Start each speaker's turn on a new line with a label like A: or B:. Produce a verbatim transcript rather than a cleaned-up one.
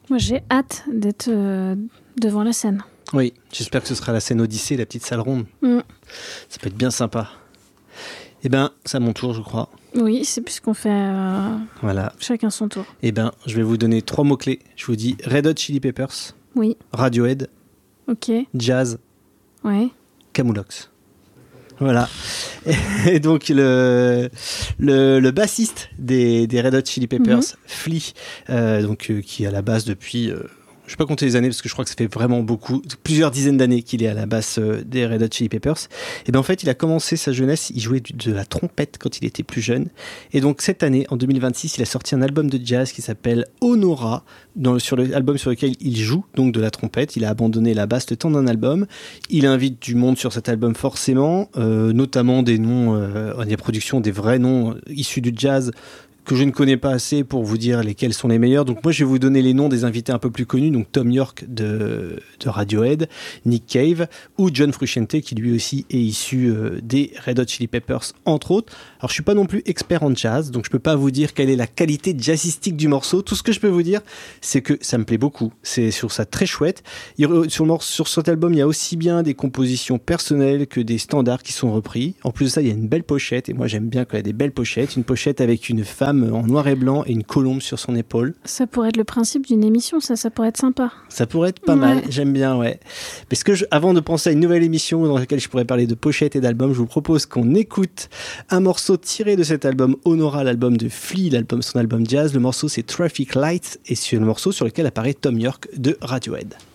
A: Moi, j'ai hâte d'être euh, devant la scène.
B: Oui, j'espère que ce sera la scène Odyssée, la petite salle ronde.
A: Mm.
B: Ça peut être bien sympa. Eh bien, c'est à mon tour, je crois.
A: Oui, c'est puisqu'on fait euh,
B: voilà.
A: chacun son tour.
B: Eh bien, je vais vous donner trois mots-clés. Je vous dis Red Hot Chili Peppers,
A: oui.
B: Radiohead,
A: ok.
B: Jazz,
A: ouais.
B: Camoulox. Voilà. Et donc, le, le, le bassiste des, des Red Hot Chili Peppers, mm-hmm. Flea, euh, donc, euh, qui est à la base depuis... Euh, je ne vais pas compter les années parce que je crois que ça fait vraiment beaucoup, plusieurs dizaines d'années qu'il est à la basse euh, des Red Hot Chili Peppers. Et bien en fait, il a commencé sa jeunesse, il jouait du, de la trompette quand il était plus jeune. Et donc cette année, en deux mille vingt-six, il a sorti un album de jazz qui s'appelle Honora, dans le, sur l'album sur lequel il joue donc de la trompette. Il a abandonné la basse le temps d'un album. Il invite du monde sur cet album forcément, euh, notamment des noms, euh, des productions, des vrais noms issus du jazz, que je ne connais pas assez pour vous dire lesquels sont les meilleurs. Donc moi, je vais vous donner les noms des invités un peu plus connus. Donc Thom Yorke de, de Radiohead, Nick Cave ou John Frusciante, qui lui aussi est issu euh, des Red Hot Chili Peppers, entre autres. Alors, je suis pas non plus expert en jazz, donc je peux pas vous dire quelle est la qualité jazzistique du morceau. Tout ce que je peux vous dire, c'est que ça me plaît beaucoup. C'est sur ça très chouette. Il, sur, le, sur cet album, il y a aussi bien des compositions personnelles que des standards qui sont repris. En plus de ça, il y a une belle pochette, et moi j'aime bien quand il y a des belles pochettes. Une pochette avec une femme en noir et blanc et une colombe sur son épaule.
A: Ça pourrait être le principe d'une émission, ça, ça pourrait être sympa.
B: Ça pourrait être pas ouais. mal, j'aime bien, ouais. Parce que je, avant de penser à une nouvelle émission dans laquelle je pourrais parler de pochettes et d'albums, je vous propose qu'on écoute un morceau tiré de cet album Honora, l'album de Flea, l'album, son album jazz. Le morceau c'est Traffic Lights et c'est le morceau sur lequel apparaît Thom Yorke de Radiohead.